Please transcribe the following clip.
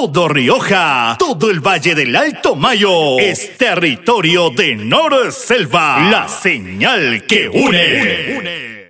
todo Rioja, todo el Valle del Alto Mayo es territorio de Norselva, la señal que une.